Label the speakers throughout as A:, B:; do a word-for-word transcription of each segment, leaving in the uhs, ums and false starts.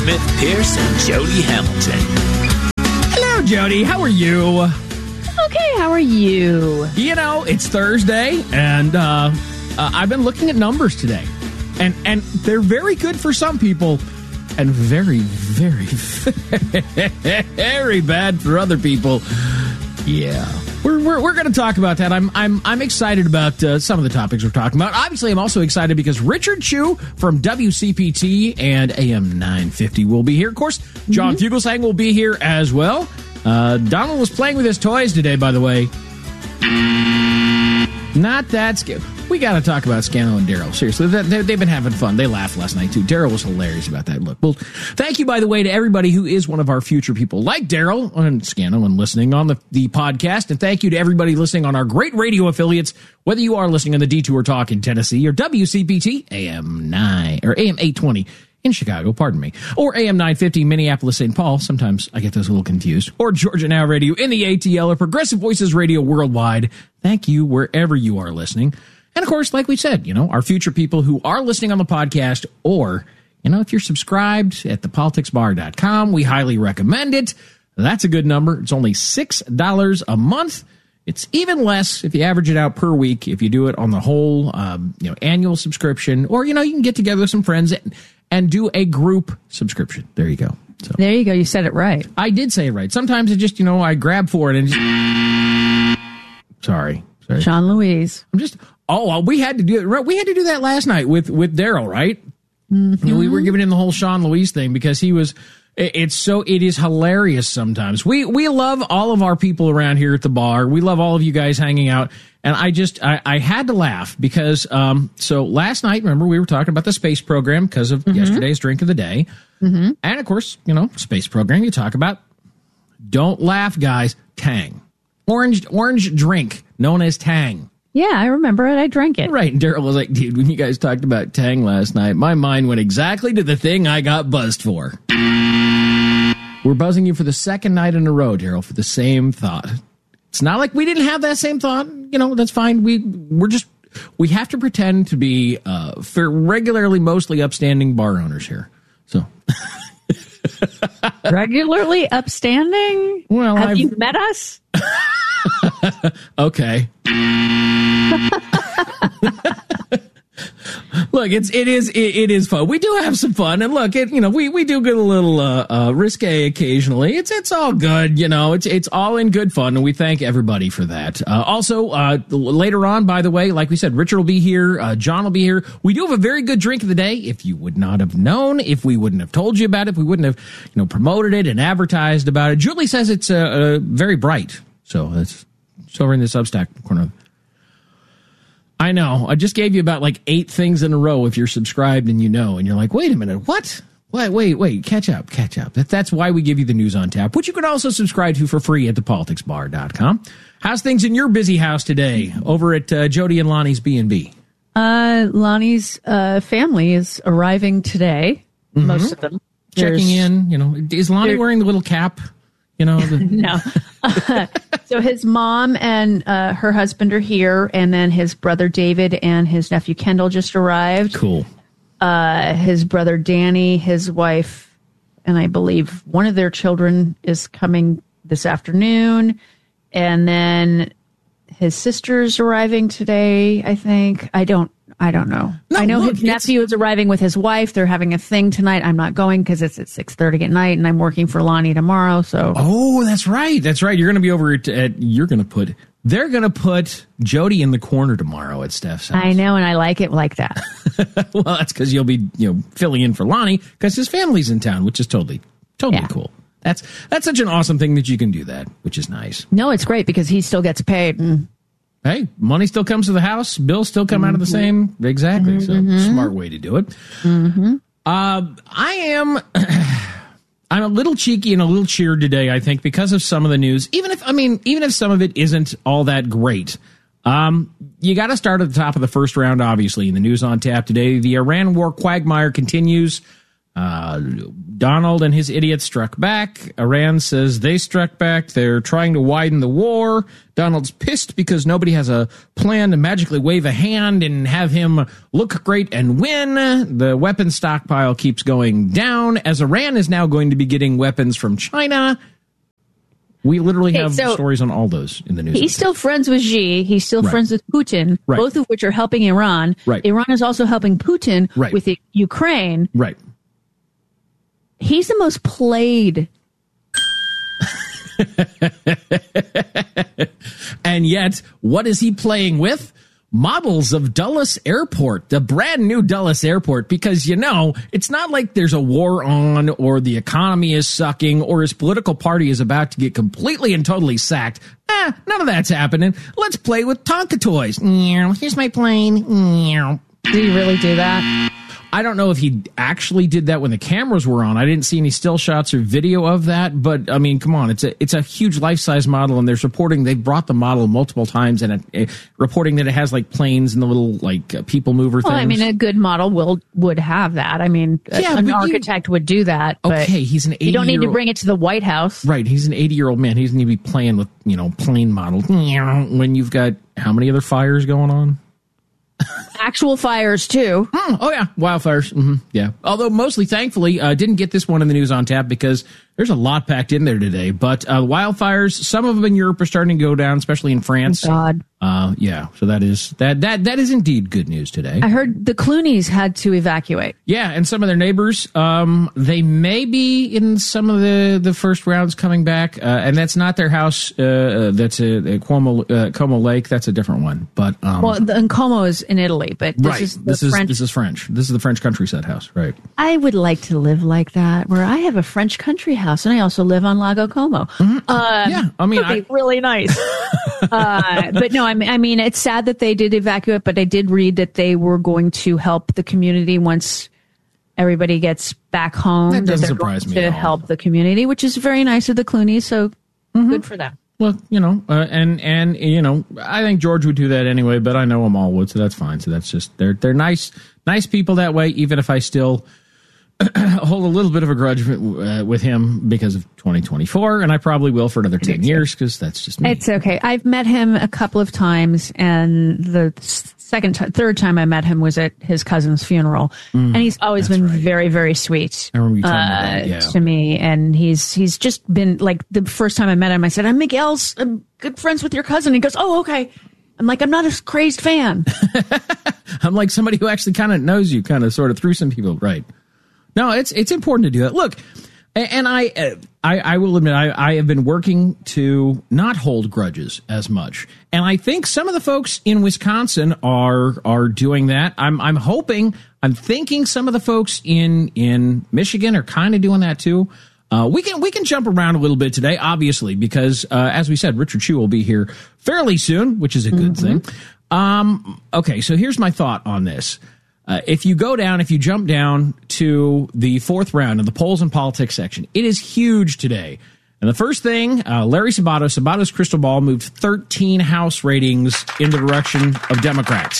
A: Smith, Pierce, and Jody Hamilton.
B: Hello, Jody. How are you?
C: Okay, how are you?
B: You know, it's Thursday, and uh, uh, I've been looking at numbers today. And, and they're very good for some people, and very, very, very bad for other people. Yeah. We're we're, we're going to talk about that. I'm I'm I'm excited about uh, some of the topics we're talking about. Obviously, I'm also excited because Richard Chu from W C P T and A M nine fifty will be here. Of course, John mm-hmm. Fugelsang will be here as well. Uh, Donald was playing with his toys today, by the way. Not that scary. We got to talk about Scano and Daryl. Seriously, they've been having fun. They laughed last night, too. Daryl was hilarious about that. Look, well, thank you, by the way, to everybody who is one of our future people, like Daryl and Scano and listening on the, the podcast. And thank you to everybody listening on our great radio affiliates, whether you are listening on the Detour Talk in Tennessee or W C P T, A M nine, or A M eight twenty in Chicago, pardon me, or A M nine fifty, Minneapolis, Saint Paul. Sometimes I get those a little confused. Or Georgia Now Radio in the A T L or Progressive Voices Radio worldwide. Thank you wherever you are listening. And, of course, like we said, you know, our future people who are listening on the podcast, or, you know, if you're subscribed at the politics bar dot com, we highly recommend it. That's a good number. It's only six dollars a month. It's even less if you average it out per week, if you do it on the whole, um, you know, annual subscription. Or, you know, you can get together with some friends and, and do a group subscription. There you go. So,
C: there you go. You said it right.
B: I did say it right. Sometimes it just, you know, I grab for it and just... Sorry. Sorry.
C: Sean Louise.
B: I'm just... Oh, well, we had to do it. We had to do that last night with, with Daryl, right?
C: Mm-hmm.
B: You know, we were giving him the whole Sean Louise thing because he was. It's so it is hilarious sometimes. We we love all of our people around here at the bar. We love all of you guys hanging out, and I just I, I had to laugh because um so last night, remember, we were talking about the space program because of mm-hmm. yesterday's drink of the day,
C: mm-hmm.
B: and of course, you know, space program. You talk about don't laugh, guys. Tang, orange orange drink known as Tang.
C: Yeah, I remember it. I drank it.
B: Right. And Daryl was like, dude, when you guys talked about Tang last night, my mind went exactly to the thing I got buzzed for. We're buzzing you for the second night in a row, Daryl, for the same thought. It's not like we didn't have that same thought. You know, that's fine. We, we're just, we have to pretend to be uh, for regularly, mostly upstanding bar owners here. So.
C: Regularly upstanding?
B: Well,
C: have
B: I've...
C: you met us?
B: Okay. Look, it's it is it, it is fun. We do have some fun, and look, it you know we, we do get a little uh, uh, risque occasionally. It's it's all good, you know. It's it's all in good fun, and we thank everybody for that. Uh, also, uh, later on, by the way, like we said, Richard will be here, uh, John will be here. We do have a very good drink of the day. If you would not have known, if we wouldn't have told you about it, if we wouldn't have you know promoted it and advertised about it. Julie says it's uh, uh, very bright, so it's, it's over in the Substack corner. I know. I just gave you about like eight things in a row if you're subscribed and you know, and you're like, wait a minute, what? Wait, wait, wait, catch up, catch up. That, that's why we give you the news on tap, which you can also subscribe to for free at the politics bar dot com. How's things in your busy house today over at uh, Jody and Lonnie's B and B?
C: Uh, Lonnie's uh, family is arriving today, mm-hmm. most of them.
B: Checking There's, in, you know, is Lonnie wearing the little cap? You know, the-
C: no. Uh, so his mom and uh, her husband are here, and then his brother David and his nephew Kendall just arrived.
B: Cool.
C: Uh, his brother Danny, his wife, and I believe one of their children is coming this afternoon, and then his sister's arriving today. I think I don't. I don't know.
B: No,
C: I know
B: look,
C: his nephew is arriving with his wife. They're having a thing tonight. I'm not going because it's at six thirty at night, and I'm working for Lonnie tomorrow. So,
B: oh, that's right. That's right. You're going to be over at, at you're going to put, they're going to put Jody in the corner tomorrow at Steph's house.
C: I know, and I like it like that.
B: Well, that's because you'll be, you know, filling in for Lonnie because his family's in town, which is totally, totally
C: yeah.
B: cool. That's, that's such an awesome thing that you can do that, which is nice.
C: No, it's great because he still gets paid. And
B: hey, money still comes to the house. Bills still come mm-hmm. out of the same. Exactly. Mm-hmm. So smart way to do it.
C: Mm-hmm.
B: Uh, I am, I'm a little cheeky and a little cheered today, I think, because of some of the news. Even if, I mean, even if some of it isn't all that great. Um, you got to start at the top of the first round, obviously, in the news on tap today. The Iran war quagmire continues. Uh, Donald and his idiots struck back. Iran says they struck back. They're trying to widen the war. Donald's pissed because nobody has a plan to magically wave a hand and have him look great and win. The weapons stockpile keeps going down as Iran is now going to be getting weapons from China. We literally
C: Okay,
B: have
C: so
B: stories on all those in the news.
C: He's still friends with Xi. He's still
B: Right.
C: friends with Putin,
B: Right.
C: both of which are helping Iran.
B: Right.
C: Iran is also helping Putin
B: Right.
C: with the Ukraine.
B: Right.
C: He's the most played.
B: And yet, what is he playing with? Models of Dulles Airport, the brand new Dulles Airport, because, you know, it's not like there's a war on or the economy is sucking or his political party is about to get completely and totally sacked. Eh, none of that's happening. Let's play with Tonka toys. Here's my plane.
C: Did he really do that?
B: I don't know if he actually did that when the cameras were on. I didn't see any still shots or video of that, but I mean, come on, it's a it's a huge life size model, and they're reporting they brought the model multiple times, and it, it, reporting that it has like planes and the little like uh, people mover
C: Well,
B: things.
C: I mean, a good model will would have that. I mean, a-
B: Yeah,
C: an
B: but you-
C: architect would do that. But
B: okay, he's an eighty.
C: you don't need to
B: year old-
C: bring it to the White House.
B: Right, he's an eighty year old man. He doesn't need to be playing with you know plane models when you've got how many other fires going on.
C: Actual fires too.
B: Mm, oh yeah, wildfires. Mm-hmm, yeah. Although mostly, thankfully, uh, didn't get this one in the news on tap because there's a lot packed in there today. But uh, wildfires, some of them in Europe are starting to go down, especially in France.
C: God.
B: Uh, yeah. So that is that that that is indeed good news today.
C: I heard the Clooney's had to evacuate.
B: Yeah, and some of their neighbors, um, they may be in some of the, the first rounds coming back, uh, and that's not their house. Uh, that's a, a Como uh, Como Lake. That's a different one. But um,
C: Well, the and Como is in Italy, but this
B: right,
C: is the
B: this is
C: French.
B: this is French. This is the French countryside house, right?
C: I would like to live like that, where I have a French country house and I also live on Lago Como. Uh,
B: Yeah, I mean,
C: would be
B: I-
C: really nice. uh, but no, I mean, I mean, it's sad that they did evacuate, but I did read that they were going to help the community once everybody gets back home.
B: That doesn't
C: they're
B: surprise
C: going
B: me
C: to
B: at all.
C: help the community, which is very nice of the Clooney. So good for them.
B: Well, you know, uh, and and you know, I think George would do that anyway, but I know them all would, so that's fine. So that's just they're they're nice nice people that way. Even if I still hold a little bit of a grudge uh, with him because of twenty twenty-four, and I probably will for another ten years because that's just me.
C: It's okay. I've met him a couple of times, and the second, t- third time I met him was at his cousin's funeral, and he's always been
B: right.
C: very, very sweet
B: I remember you telling me
C: uh,
B: that, yeah.
C: to me. And he's he's just been like the first time I met him, I said, "I'm Miguel's. I'm good friends with your cousin." He goes, "Oh, okay." I'm like, I'm not a crazed fan.
B: I'm like somebody who actually kind of knows you, kind of sort of through some people, right? No, it's it's important to do that. Look, a- and I uh, I, I will admit I, I have been working to not hold grudges as much, and I think some of the folks in Wisconsin are are doing that. I'm I'm hoping, I'm thinking some of the folks in in Michigan are kind of doing that too. Uh, we can we can jump around a little bit today, obviously, because uh, as we said, Richard Chu will be here fairly soon, which is a good thing. Um, okay, so here's my thought on this. Uh, if you go down, if you jump down to the fourth round of the polls and politics section, it is huge today. And the first thing, uh, Larry Sabato, Sabato's crystal ball moved thirteen House ratings in the direction of Democrats.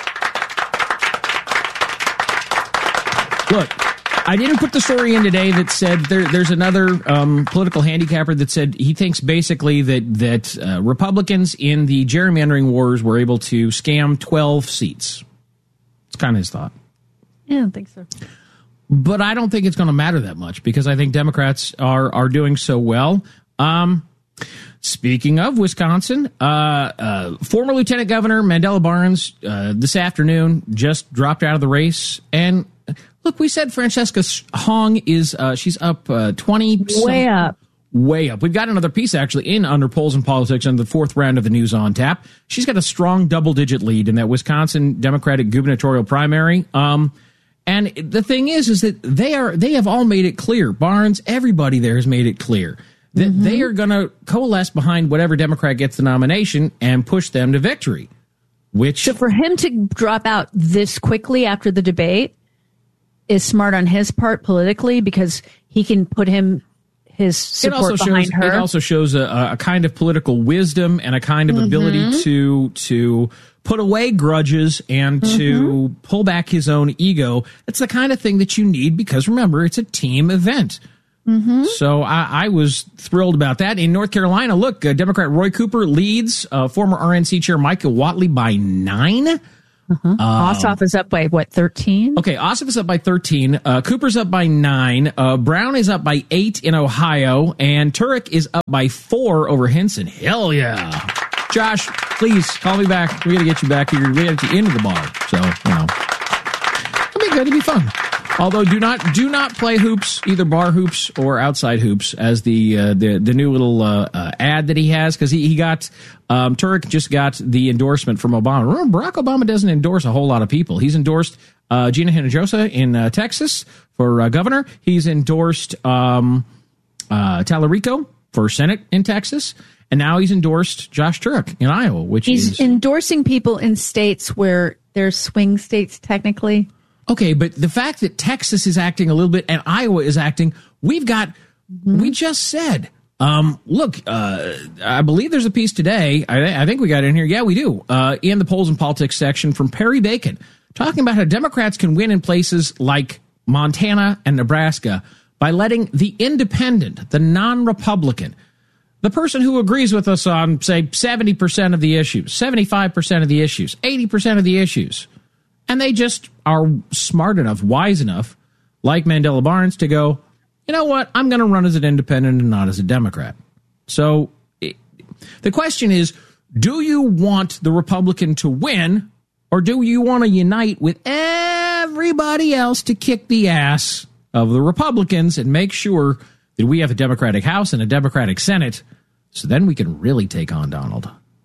B: Look, I didn't put the story in today that said there, there's another um, political handicapper that said he thinks basically that that uh, Republicans in the gerrymandering wars were able to scam twelve seats. It's kind of his thought.
C: Yeah, I don't think so.
B: But I don't think it's going to matter that much because I think Democrats are are doing so well. Um, speaking of Wisconsin, uh, uh, former Lieutenant Governor Mandela Barnes uh, this afternoon just dropped out of the race. And look, we said Francesca Hong is uh, she's up uh, twenty
C: Way up.
B: Way up. We've got another piece actually in Under Polls and Politics in the fourth round of the News on Tap. She's got a strong double-digit lead in that Wisconsin Democratic gubernatorial primary. Um, and the thing is, is that they are they have all made it clear. Barnes, everybody there has made it clear that mm-hmm. they are going to coalesce behind whatever Democrat gets the nomination and push them to victory. Which
C: so for him to drop out this quickly after the debate is smart on his part politically because he can put him his support
B: it also
C: behind
B: shows,
C: her.
B: It also shows a, a kind of political wisdom and a kind of mm-hmm. ability to to put away grudges and mm-hmm. to pull back his own ego. It's the kind of thing that you need because, remember, it's a team event. Mm-hmm. So I, I was thrilled about that. In North Carolina, look, uh, Democrat Roy Cooper leads uh, former R N C chair Michael Whatley by nine.
C: Uh-huh. Um, Ossoff is up by, what, thirteen?
B: Okay, Ossoff is up by thirteen. Uh, Cooper's up by nine. Uh, Brown is up by eight in Ohio. And Turek is up by four over Hinson. Hell yeah. Josh, please call me back. We're going to get you back here. We're going to get you into the bar. So, you know, it'll be good. It'll be fun. Although do not do not play hoops, either bar hoops or outside hoops, as the uh, the the new little uh, uh, ad that he has, because he he got um, Turek just got the endorsement from Obama. Remember, Barack Obama doesn't endorse a whole lot of people. He's endorsed uh, Gina Hinojosa in uh, Texas for uh, governor. He's endorsed um, uh, Tallarico for Senate in Texas. And now he's endorsed Josh Turek in Iowa, which
C: he's
B: is...
C: endorsing people in states where they're swing states, technically.
B: Okay, but the fact that Texas is acting a little bit and Iowa is acting, we've got... Mm-hmm. We just said... Um, look, uh, I believe there's a piece today. I, I think we got it in here. Yeah, we do. Uh, in the Polls and Politics section from Perry Bacon, talking about how Democrats can win in places like Montana and Nebraska by letting the independent, the non-Republican... the person who agrees with us on, say, seventy percent of the issues, seventy-five percent of the issues, eighty percent of the issues, and they just are smart enough, wise enough, like Mandela Barnes, to go, you know what, I'm going to run as an independent and not as a Democrat. So it, the question is, do you want the Republican to win, or do you want to unite with everybody else to kick the ass of the Republicans and make sure that we have a Democratic House and a Democratic Senate, so then we can really take on Donald?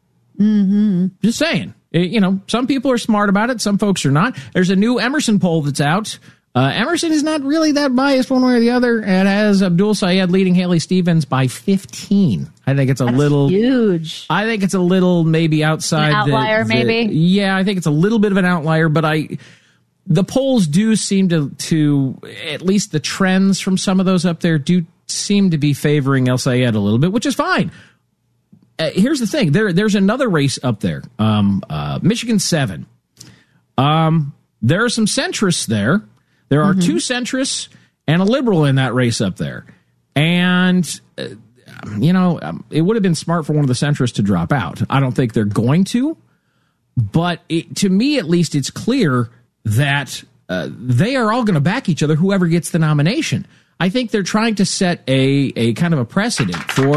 C: Mm-hmm.
B: Just saying. You know, some people are smart about it. Some folks are not. There's a new Emerson poll that's out. Uh, Emerson is not really that biased one way or the other. It has Abdul Sayed leading Haley Stevens by fifteen. I think it's a
C: that's
B: little...
C: huge.
B: I think it's a little maybe outside...
C: An outlier,
B: the, the,
C: maybe?
B: Yeah, I think it's a little bit of an outlier, but I... The polls do seem to, to, at least the trends from some of those up there do seem to be favoring El Sayed a little bit, which is fine. Uh, here's the thing. There, there's another race up there. Um, uh, Michigan seven. Um, there are some centrists there. There are mm-hmm. two centrists and a liberal in that race up there. And, uh, you know, um, it would have been smart for one of the centrists to drop out. I don't think they're going to. But it, to me, at least, it's clear that uh, they are all going to back each other, whoever gets the nomination. I think they're trying to set a, a kind of a precedent for,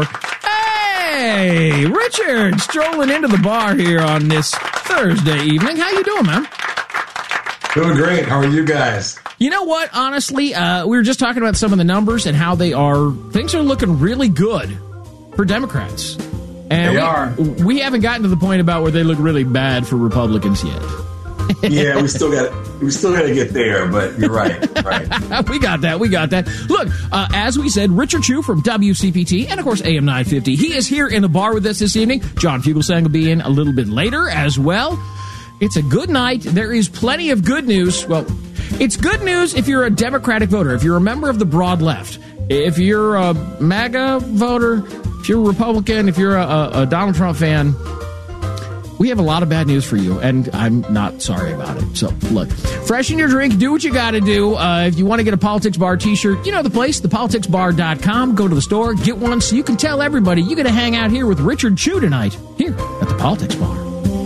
B: hey, Richard, strolling into the bar here on this Thursday evening. How you doing, man?
D: Doing great. How are you guys?
B: You know what? Honestly, uh, we were just talking about some of the numbers and how they are, things are looking really good for Democrats. And
D: they
B: we,
D: are.
B: We haven't gotten to the point about where they look really bad for Republicans yet.
D: Yeah, we still got we still got to get there, but you're right. Right.
B: we got that. We got that. Look, uh, as we said, Richard Chu from W C P T and, of course, A M nine fifty. He is here in the bar with us this evening. John Fugelsang will be in a little bit later as well. It's a good night. There is plenty of good news. Well, it's good news if you're a Democratic voter, if you're a member of the broad left, if you're a MAGA voter, if you're a Republican, if you're a, a Donald Trump fan. We have a lot of bad news for you, and I'm not sorry about it. So, look, freshen your drink, do what you got to do. Uh, if you want to get a Politics Bar t-shirt, you know the place, the politics bar dot com. Go to the store, get one so you can tell everybody you're going to hang out here with Richard Chu tonight, here at the Politics Bar.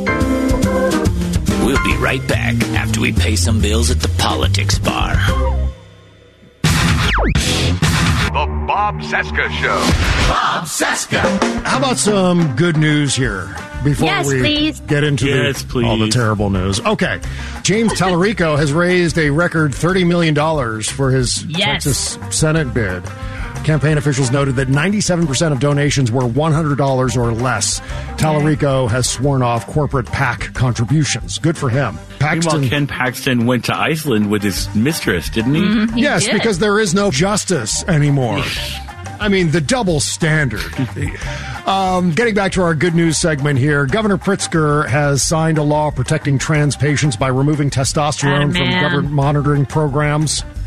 A: We'll be right back after we pay some bills at the Politics Bar.
E: The Bob Cesca Show.
A: Bob Cesca.
F: How about some good news here before
G: yes,
F: we
G: please.
F: get into
H: yes,
F: the,
H: please.
F: all the terrible news? Okay. James Tallarico has raised a record thirty million dollars for his
G: yes.
F: Texas Senate bid. Campaign officials noted that ninety-seven percent of donations were one hundred dollars or less. Tallarico has sworn off corporate PAC contributions. Good for him.
H: Paxton, Meanwhile, Ken Paxton went to Iceland with his mistress, didn't he?
G: Mm-hmm, he
F: yes,
G: did.
F: Because there is no justice anymore. I mean, the double standard. um, getting back to our good news segment here, Governor Pritzker has signed a law protecting trans patients by removing testosterone
G: oh,
F: from government monitoring programs.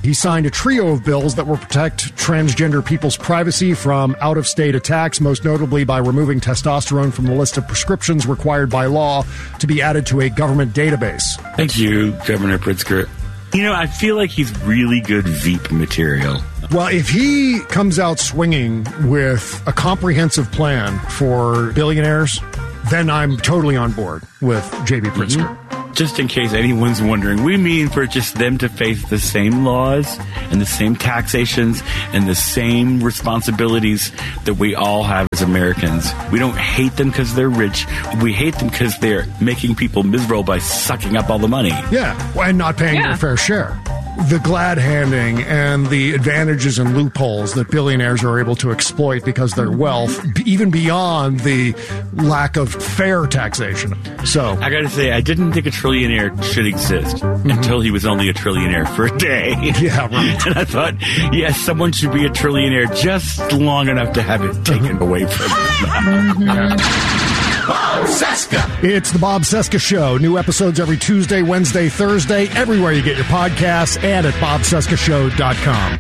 F: He signed a trio of bills that will protect transgender people's privacy from out-of-state attacks, most notably by removing testosterone from the list of prescriptions required by law to be added to a government database.
H: Thank you, Governor Pritzker. You know, I feel like he's really good Veep material.
F: Well, if he comes out swinging with a comprehensive plan for billionaires, then I'm totally on board with J B Pritzker.
H: Mm-hmm. Just in case anyone's wondering, we mean for just them to face the same laws and the same taxations and the same responsibilities that we all have as Americans. We don't hate them because they're rich. We hate them because they're making people miserable by sucking up all the money.
F: Yeah, and not paying
C: Yeah.
F: their fair share. The glad handing and the advantages and loopholes that billionaires are able to exploit because of their wealth, b- even beyond the lack of fair taxation. So,
H: I gotta say, I didn't think a trillionaire should exist mm-hmm. until he was only a trillionaire for a day.
F: Yeah, right.
H: And I thought, yes, someone should be a trillionaire just long enough to have it taken away from them.
E: Bob Cesca.
F: It's the Bob Cesca Show. New episodes every Tuesday, Wednesday, Thursday, everywhere you get your podcasts, and at bob cesca show dot com.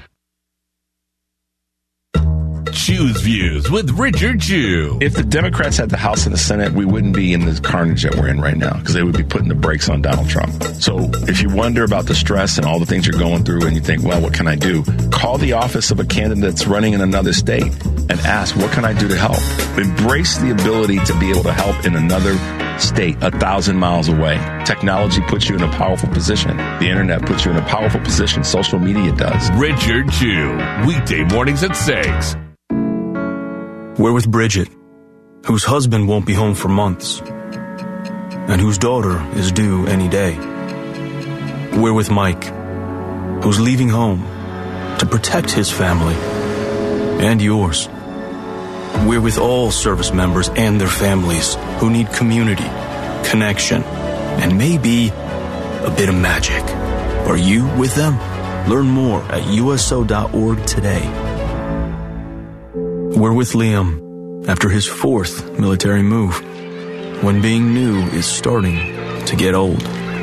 G: Choose Views with Richard Chew.
I: If the Democrats had the House and the Senate, we wouldn't be in the carnage that we're in right now because they would be putting the brakes on Donald Trump. So if you wonder about the stress and all the things you're going through and you think, well, what can I do? Call the office of a candidate that's running in another state and ask, what can I do to help? Embrace the ability to be able to help in another state a thousand miles away. Technology puts you in a powerful position. The internet puts you in a powerful position. Social media does.
G: Richard Chew. Weekday mornings at six.
J: We're with Bridget, whose husband won't be home for months, and whose daughter is due any day. We're with Mike, who's leaving home to protect his family and yours. We're with all service members and their families who need community, connection, and maybe a bit of magic. Are you with them? Learn more at U S O dot org today. We're with Liam after his fourth military move, when being new is starting to get old.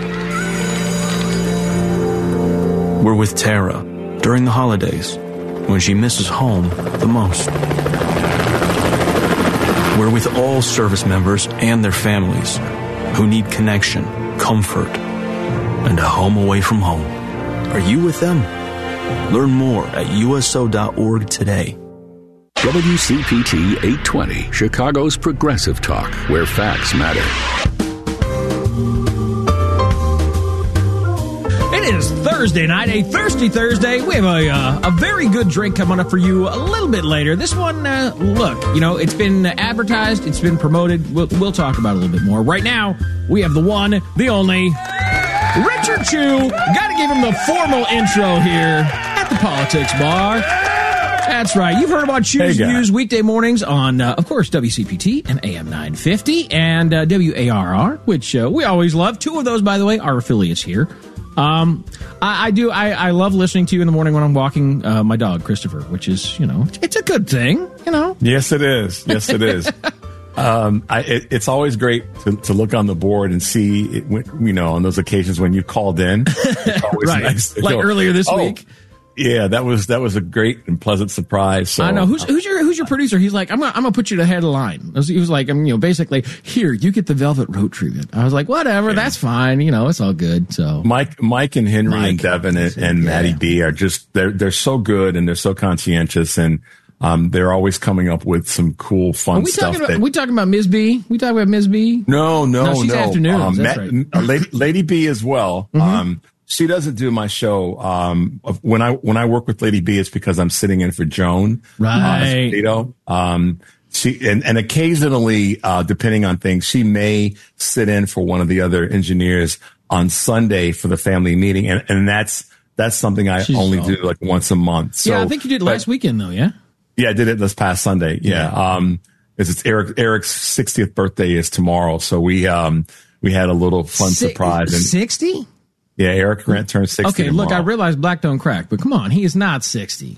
J: We're with Tara during the holidays, when she misses home the most. We're with all service members and their families who need connection, comfort, and a home away from home. Are you with them? Learn more at U S O dot org today.
K: W C P T eight twenty, Chicago's progressive talk, where facts matter.
B: It is Thursday night, a thirsty Thursday. We have a uh, a very good drink coming up for you a little bit later. This one, uh, look, you know, it's been advertised, it's been promoted. We'll, we'll talk about it a little bit more. Right now, we have the one, the only, Richard Chew. Got to give him the formal intro here at the Politics Bar. That's right. You've heard about Choose
L: Hey,
B: Views weekday mornings on, uh, of course, W C P T and A M nine fifty and uh, W A R R, which uh, we always love. Two of those, by the way, are affiliates here. Um, I, I do. I, I love listening to you in the morning when I'm walking uh, my dog, Christopher, which is, you know, it's a good thing, you know.
L: Yes, it is. Yes, it is. um, I, it, it's always great to, to look on the board and see, it, when, you know, on those occasions when you called in. It's always
B: right.
L: nice to
B: like
L: go,
B: earlier this
L: oh,
B: week.
L: Yeah, that was that was a great and pleasant surprise. So
B: I know who's who's your who's your producer. He's like, I'm gonna I'm gonna put you to head of the line. He was like, I'm you know basically here you get the Velvet Road treatment. I was like, whatever, yeah. That's fine. You know, it's all good. So
L: Mike Mike and Henry
B: Mike,
L: and Devin and, and
B: yeah.
L: Maddie B are just they're they're so good and they're so conscientious and um they're always coming up with some cool fun
B: are we
L: stuff.
B: Talking about,
L: that,
B: are we talking about Miz B? We talking about Miz B?
L: No, no,
B: no. She's
L: no.
B: afternoons.
L: Um,
B: that's
L: Ma-
B: right.
L: uh, Lady, Lady B as well.
B: Mm-hmm.
L: Um. She doesn't do my show. Um, when I when I work with Lady B, it's because I'm sitting in for Joan.
B: Right.
L: Uh, um, she and, and occasionally, uh, depending on things, she may sit in for one of the other engineers on Sunday for the family meeting, and and that's that's something I
B: She's
L: only
B: all...
L: do like once a month. So,
B: yeah, I think you did
L: but,
B: last weekend though. Yeah.
L: Yeah, I did it this past Sunday. Yeah. yeah. Um, because it's Eric Eric's sixtieth birthday is tomorrow, so we um we had a little fun
B: Si-
L: surprise. And,
B: sixty.
L: Yeah, Eric Grant turned sixty.
B: Okay,
L: tomorrow.
B: look, I realize black don't crack, but come on, he is not sixty.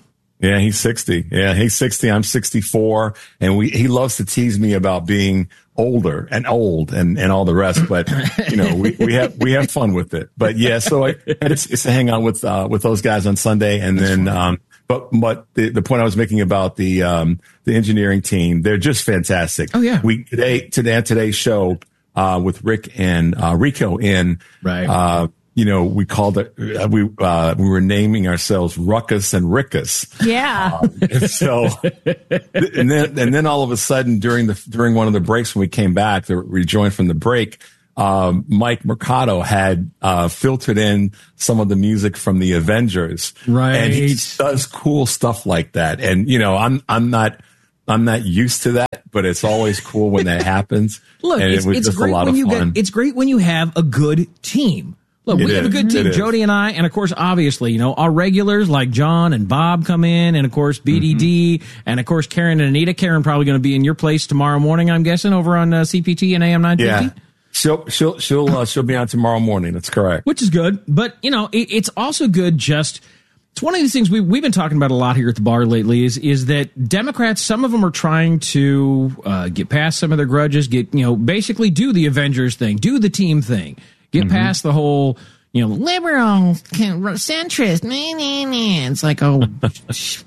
L: Yeah, he's sixty. Yeah, he's sixty. I'm sixty-four. And we, he loves to tease me about being older and old and, and all the rest. But, you know, we, we have, we have fun with it. But yeah, so I, it's, it's to hang out with, uh, with those guys on Sunday. And That's then, um, but, but the, the point I was making about the, um, the engineering team, they're just fantastic.
B: Oh, yeah.
L: We, today, today, today's show, uh, with Rick and, uh, Rico in,
B: right.
L: uh, you know, we called it, uh, we, uh, we were naming ourselves Ruckus and Rickus.
C: Yeah.
L: Um, and so, and then, and then all of a sudden during the, during one of the breaks when we came back, the, we joined from the break, um, Mike Mercado had, uh, filtered in some of the music from the Avengers.
B: Right.
L: And he does cool stuff like that. And, you know, I'm, I'm not, I'm not used to that, but it's always cool when that happens.
B: Look,
L: and
B: it's,
L: it was
B: it's
L: just
B: great
L: a lot
B: when
L: of
B: you
L: fun.
B: get, it's great when you have a good team. Look,
L: It
B: we have a
L: is.
B: good team,
L: It is.
B: Jody and I, and of course, obviously, you know, our regulars like John and Bob come in, and of course, B D D,
L: Mm-hmm.
B: and of course, Karen and Anita. Karen probably going to be in your place tomorrow morning, I'm guessing, over on uh, C P T and A M nine fifty.
L: Yeah. She'll, she'll, she'll, uh, she'll be on tomorrow morning. That's correct.
B: Which is good. But, you know, it, it's also good just, it's one of these things we, we've been talking about a lot here at the bar lately is, is that Democrats, some of them are trying to uh, get past some of their grudges, get, you know, basically do the Avengers thing, do the team thing, get
L: Mm-hmm.
B: past the whole, you know, liberal, centrist, nah, nah, nah. It's like, oh, just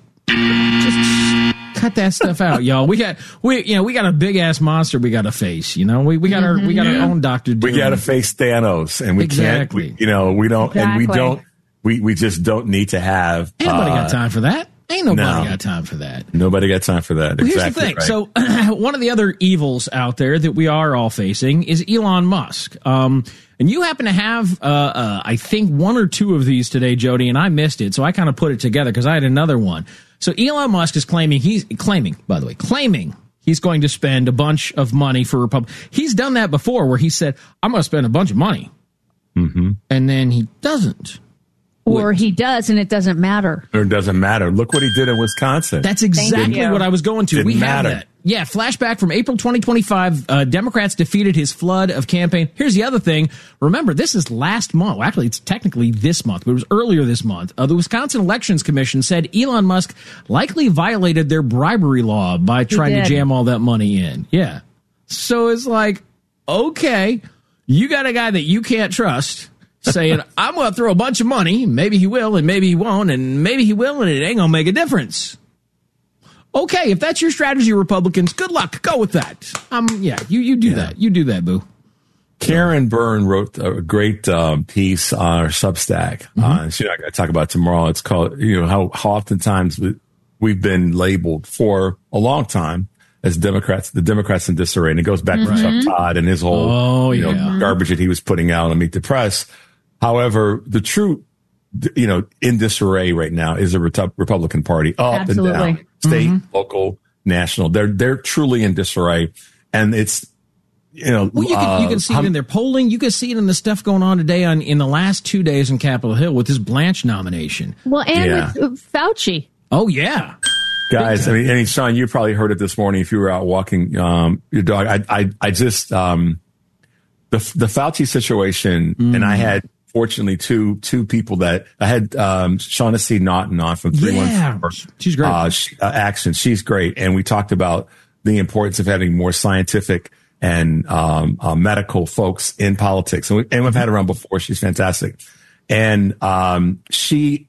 B: cut that stuff out, y'all. We got, we, you know, we got a big ass monster we got to face, you know, we, we got our, we got our own Doctor Doom.
L: We got to face Thanos, and we
B: Exactly.
L: can't, we, you know, we don't, and we
C: Exactly.
L: don't, we, we just don't need to have.
B: Ain't nobody
L: uh,
B: got time for that. Ain't nobody
L: no.
B: got time for that.
L: Nobody got time for that.
B: Well,
L: exactly
B: here's the thing.
L: right.
B: So one of the other evils out there that we are all facing is Elon Musk. Um, and you happen to have, uh, uh, I think one or two of these today, Jody, and I missed it. So I kind of put it together because I had another one. So Elon Musk is claiming he's claiming, by the way, claiming he's going to spend a bunch of money for Republic. He's done that before where he said, I'm going to spend a bunch of money.
L: Mm-hmm.
B: And then he doesn't.
C: Or he does, and it doesn't matter.
L: Or it doesn't matter. Look what he did in Wisconsin.
B: That's exactly
C: you.
B: what I was going to.
L: Didn't
B: we have
L: matter.
B: that. Yeah, flashback from April twenty twenty-five. Uh, Democrats defeated his flood of campaign. Here's the other thing. Remember, this is last month. Well, actually, it's technically this month, but it was earlier this month. Uh, the Wisconsin Elections Commission said Elon Musk likely violated their bribery law by trying to
C: did.
B: jam all that money in. Yeah. So it's like, okay, you got a guy that you can't trust saying, I'm going to throw a bunch of money. Maybe he will, and maybe he won't, and maybe he will, and it ain't going to make a difference. Okay, if that's your strategy, Republicans, good luck. Go with that. Um, yeah, you, you do yeah. that. You do that, boo.
L: Karen Byrne wrote a great um, piece on her Substack. Mm-hmm. Uh, she's not going to talk about it tomorrow. It's called, you know, how, how oftentimes we've been labeled for a long time as Democrats, the Democrats in disarray. And it goes back mm-hmm. to Chuck Todd and his whole
B: oh,
L: you know,
B: yeah.
L: garbage that he was putting out on Meet the Press. However, the true, you know, in disarray right now is the Re- Republican Party up
C: Absolutely.
L: and down, state,
B: Mm-hmm.
L: local, national. They're they're truly in disarray, and it's you know.
B: Well, you can
L: uh,
B: you can see
L: how,
B: it in their polling. You can see it in the stuff going on today on in the last two days in Capitol Hill with this Blanche nomination.
C: Well, and
L: Yeah.
C: with Fauci.
B: Oh yeah,
L: guys. I mean, I mean, Sean, you probably heard it this morning if you were out walking um, your dog. I I I just um, the the Fauci situation,
B: Mm.
L: and I had. Fortunately, two two people that I had um, Shaughnessy Naughton on from three one four.
B: Yeah, she's great.
L: Uh, she, uh, Action, she's great, and we talked about the importance of having more scientific and um, uh, medical folks in politics, and, we, and we've had her on before. She's fantastic, and um, she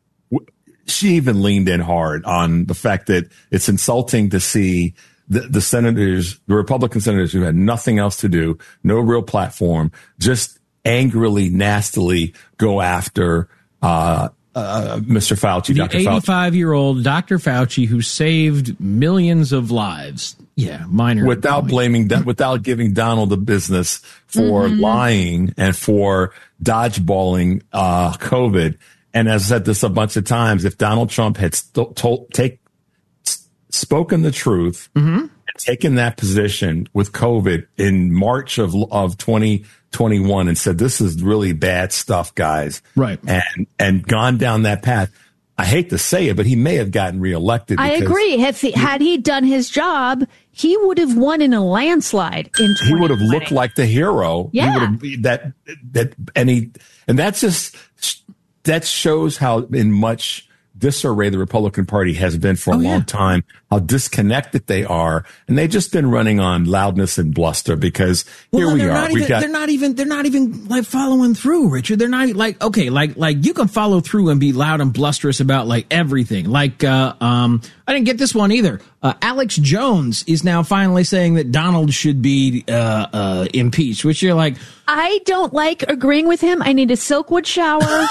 L: she even leaned in hard on the fact that it's insulting to see the, the senators, the Republican senators who had nothing else to do, no real platform, just angrily, nastily go after uh, uh, Mister Fauci,
B: the
L: Doctor Fauci.
B: eighty-five-year-old Doctor Fauci who saved millions of lives. Yeah, minor.
L: Without
B: point.
L: blaming, without giving Donald the business for
C: Mm-hmm.
L: lying and for dodgeballing uh, COVID. And as I said this a bunch of times, if Donald Trump had st- told, take, s- spoken the truth
B: Mm-hmm.
L: and taken that position with COVID in March of of twenty twenty-one and said, this is really bad stuff, guys.
B: Right.
L: And, and gone down that path. I hate to say it, but he may have gotten reelected.
C: I
L: because
C: agree. If he, had he done his job, he would have won in a landslide in
L: He would have looked like the hero.
C: Yeah.
L: He would have that, that, and he, and that's just, that shows how in much disarray the Republican Party has been for a
B: Oh,
L: long
B: yeah.
L: time, how disconnected they are, and they've just been running on loudness and bluster because here
B: Well,
L: we
B: they're
L: are.
B: Not
L: We
B: even,
L: got
B: they're not even. They're not even like following through, Richard. They're not like okay, like like you can follow through and be loud and blusterous about like everything. Like uh, um, I didn't get this one either. Uh, Alex Jones is now finally saying that Donald should be uh, uh, impeached, which you're like,
C: I don't like agreeing with him. I need a Silkwood shower.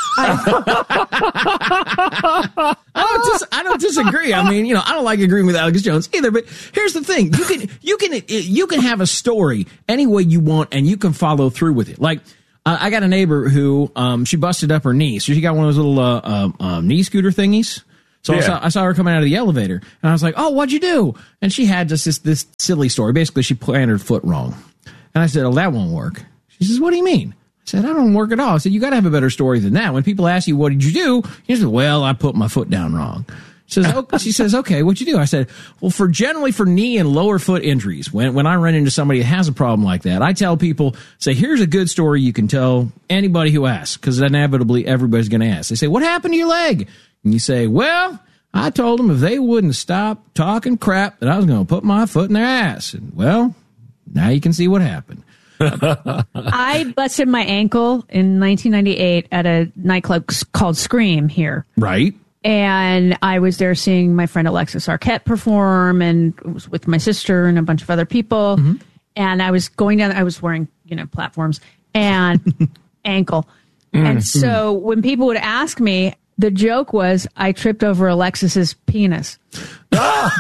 B: I don't, dis- I don't disagree. I mean, you know, I don't like agreeing with Alex Jones either. But here's the thing: you can, you can, you can have a story any way you want, and you can follow through with it. Like, uh, I got a neighbor who, um, she busted up her knee, so she got one of those little uh, uh, um, knee scooter thingies. So
L: Yeah.
B: I, saw, I saw her coming out of the elevator, and I was like, "Oh, what'd you do?" And she had just this this silly story. Basically, she planted her foot wrong, and I said, "Oh, that won't work." She says, "What do you mean?" I said, I don't work at all. I said, you got to have a better story than that. When people ask you, what did you do? You say, well, I put my foot down wrong. She says, okay. She says, okay, what'd you do? I said, well, for generally for knee and lower foot injuries, when, when I run into somebody that has a problem like that, I tell people, say, here's a good story you can tell anybody who asks, because inevitably everybody's going to ask. They say, what happened to your leg? And you say, well, I told them if they wouldn't stop talking crap that I was going to put my foot in their ass. And well, now you can see what happened.
C: I busted my ankle in nineteen ninety-eight at a nightclub called Scream here.
B: Right.
C: And I was there seeing my friend Alexis Arquette perform, and it was with my sister and a bunch of other people.
B: Mm-hmm.
C: And I was going down, I was wearing, you know, platforms and ankle. And so when people would ask me, the joke was I tripped over Alexis's penis.
B: Look,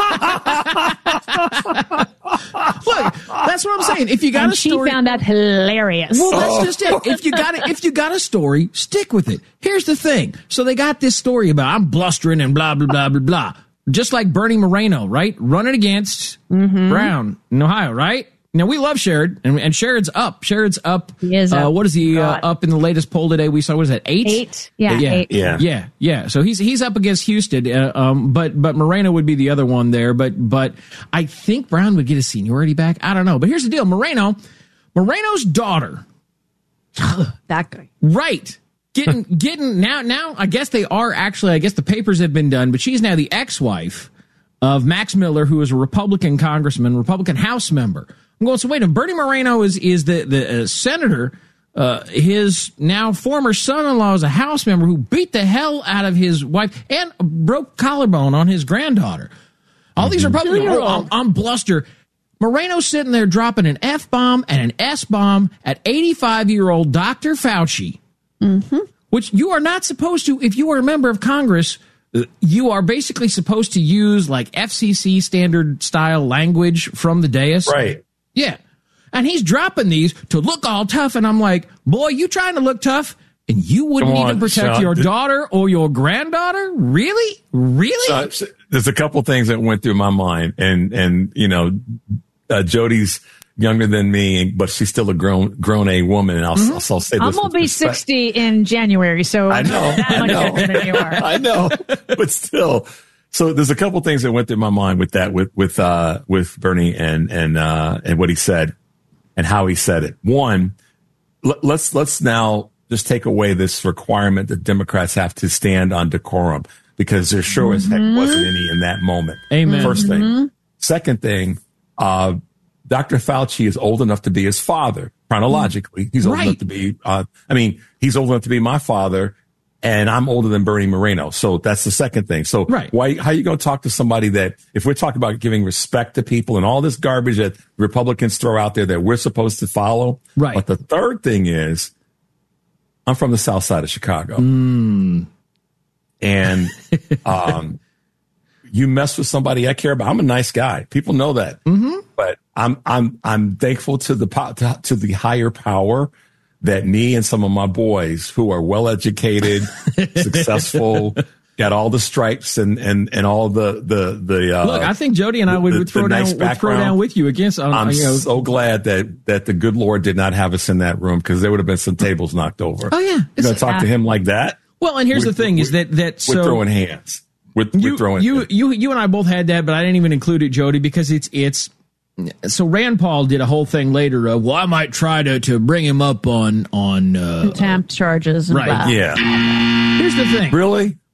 B: that's what I'm saying. If you got
C: and
B: a story,
C: she found that hilarious.
B: well, that's just it. If you got it, if you got a story, stick with it. Here's the thing. So they got this story about I'm blustering and blah blah blah blah blah. Just like Bernie Moreno, right? Running against
C: Mm-hmm.
B: Brown in Ohio, right? Now we love Sherrod, and, and Sherrod's up. Sherrod's up.
C: He is
B: uh,
C: up.
B: What is he uh,
C: God.
B: up in the latest poll today? We saw what is that eight?
C: Eight. Yeah,
B: yeah,
C: eight.
L: Yeah.
B: yeah, yeah. So he's he's up against Houston, uh, um, but but Moreno would be the other one there. But but I think Brown would get his seniority back. I don't know. But here's the deal: Moreno, Moreno's daughter,
C: That guy.
B: right? Getting getting now now. I guess they are actually. I guess the papers have been done, but she's now the ex-wife of Max Miller, who is a Republican congressman, Republican House member. I'm going, so wait a minute, Bernie Moreno is, is the, the uh, senator. Uh, his now former son-in-law is a House member who beat the hell out of his wife and broke collarbone on his granddaughter. All these Republicans are on, on bluster. Moreno's sitting there dropping an F-bomb and an S-bomb at eighty-five-year-old Doctor Fauci,
C: Mm-hmm.
B: which you are not supposed to, if you are a member of Congress, you are basically supposed to use like F C C standard style language from the dais.
L: right.
B: Yeah. And he's dropping these to look all tough. And I'm like, boy, you trying to look tough and you wouldn't
L: Come on,
B: even protect
L: Sean.
B: your daughter or your granddaughter? Really? Really?
L: So, so there's a couple things that went through my mind, and and you know, uh, Jody's younger than me, but she's still a grown grown a woman. And I'll,
B: Mm-hmm.
L: I'll, I'll say this:
C: I'm gonna
L: with
C: be
L: respect.
C: sixty in January, so
L: I
C: I'm
L: know,
C: not that
L: I
C: much
L: know.
C: older than you are.
L: I know, but still. So there's a couple things that went through my mind with that, with with uh, with Bernie and and uh, and what he said and how he said it. One, l- let's let's now just take away this requirement that Democrats have to stand on decorum, because there sure as heck wasn't any in that moment.
B: Amen.
L: First thing. Second thing, uh, Doctor Fauci is old enough to be his father chronologically. He's old
B: Right.
L: enough to be. Uh, I mean, he's old enough to be my father. And I'm older than Bernie Moreno. So that's the second thing. So
B: Right.
L: why, how are you going to talk to somebody that, if we're talking about giving respect to people and all this garbage that Republicans throw out there that we're supposed to follow?
B: Right.
L: But the third thing is, I'm from the south side of Chicago.
B: Mm.
L: And, um, you mess with somebody I care about. I'm a nice guy. People know that.
B: Mm-hmm.
L: But I'm, I'm, I'm thankful to the, po- to, to the higher power that me and some of my boys who are well educated, successful, got all the stripes and, and, and all the, the, the, uh,
B: Look, I think Jody and I would,
L: the-
B: would throw
L: the
B: down,
L: nice
B: would throw
L: background.
B: down with you against, um,
L: I'm
B: you know,
L: so glad that, that the good Lord did not have us in that room, because there would have been some tables knocked over.
B: Oh, yeah.
L: You're going to
B: It's-
L: talk to him like that?
B: well, and here's
L: We're-
B: the thing is
L: we're-
B: that, that, so.
L: We're throwing hands. We're,
B: You,
L: we're throwing
B: you, you, you and I both had that, but I didn't even include it, Jody, because it's, it's, so Rand Paul did a whole thing later of, well, I might try to, to bring him up on, on, uh,
C: Contempt charges. And
B: right.
C: blah.
L: Yeah.
B: Here's the thing.
L: Really?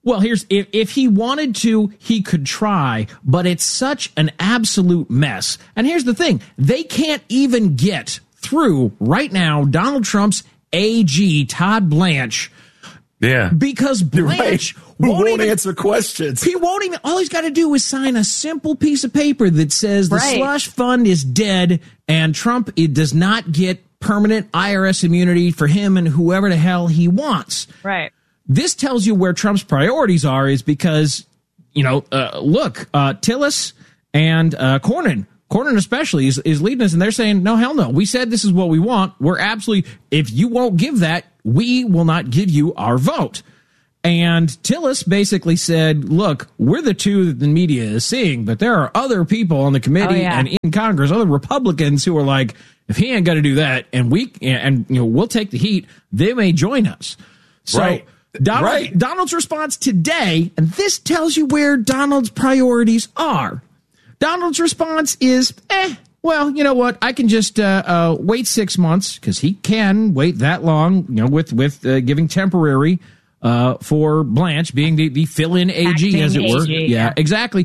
B: Well, here's if, if he wanted to, he could try, but it's such an absolute mess. And here's the thing. They can't even get through right now Donald Trump's A G, Todd Blanche.
L: Yeah.
B: Because Blanche
L: right. won't, won't
B: even,
L: answer questions.
B: He won't even, all he's got to do is sign a simple piece of paper that says the
C: right.
B: slush fund is dead and Trump it does not get permanent I R S immunity for him and whoever the hell he wants.
C: Right.
B: This tells you where Trump's priorities are is because, you know, uh, look, uh, Tillis and uh, Cornyn, Cornyn especially is, is leading us and they're saying, no, hell no. We said this is what we want. We're absolutely, if you won't give that, we will not give you our vote. And Tillis basically said, look, we're the two that the media is seeing, but there are other people on the committee
C: oh, yeah.
B: and in Congress, other Republicans who are like, if he ain't got to do that and we, and, you know, we'll take the heat, they may join us. So
L: right.
B: Donald,
L: right.
B: Donald's response today, and this tells you where Donald's priorities are. Donald's response is, eh, well, you know what? I can just uh, uh, wait six months because he can wait that long, you know, with, with uh, giving temporary uh, for Blanche being the, the fill-in A G,
C: Acting
B: as it were.
C: A G,
B: yeah,
C: yeah.
B: exactly.